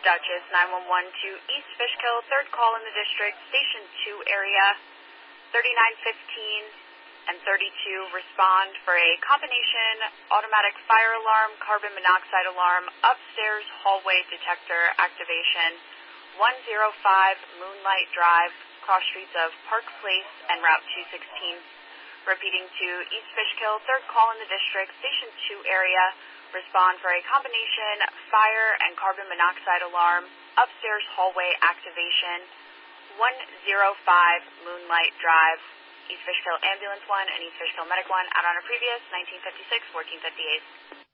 Duchess 911 to East Fishkill, third call in the district, Station 2 area, 3915 and 32 respond for a combination automatic fire alarm, carbon monoxide alarm, upstairs hallway detector activation, 105 Moonlight Drive, cross streets of Park Place and Route 216. Repeating to East Fishkill, third call in the district, Station 2 area, respond for a combination fire and carbon monoxide alarm, upstairs hallway activation, 105 Moonlight Drive, East Fishkill Ambulance 1 and East Fishkill Medic 1 out on a previous 1956-1458.